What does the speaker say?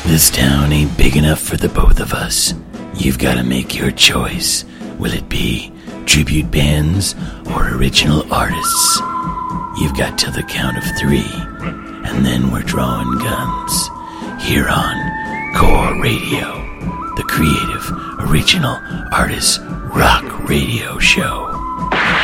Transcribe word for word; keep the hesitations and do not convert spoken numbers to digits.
This town ain't big enough for the both of us. You've got to make your choice. Will it be tribute bands or original artists? You've got till the count of three, and then we're drawing guns. Here on Core Radio, the creative, original artist rock radio show.